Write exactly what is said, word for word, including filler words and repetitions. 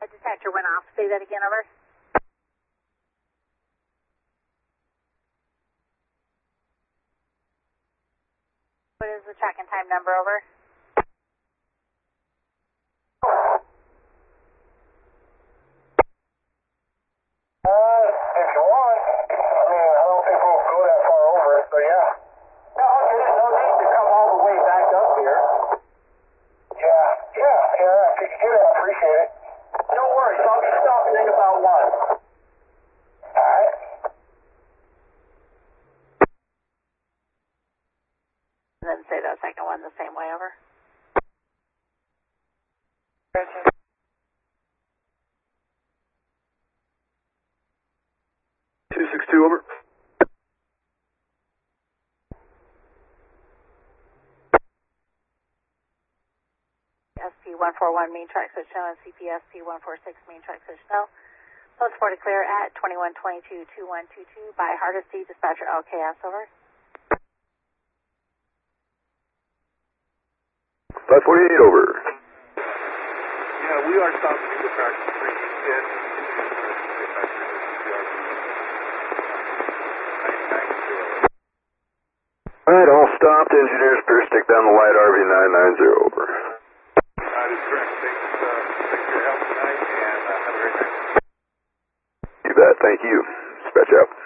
A detector went off. Say that again, over. What is the track and time number, over? Uh, if you want, I mean, I don't think we'll go that far over it, but yeah. No, there's no need to come all the way back up here. Yeah, yeah, yeah, if you could do that, I appreciate it. No worries, I'll be stopping in about one. Alright. Then say that second one the same way, over. two six two, over. S P one four one, main track switch now, and C P S P one four six, main track switch now. Post four to clear at twenty-one twenty-two, two one two two by Hardesty, dispatcher L K S, over. five forty-eight, over. Yeah, we are stopping in the track three ten. Alright, all stopped. Engineers, clear, stick down the light, R V nine nine zero, over. That is correct. Thanks, uh, thanks for your help tonight, and uh, have a great night. You bet, thank you. Dispatch out.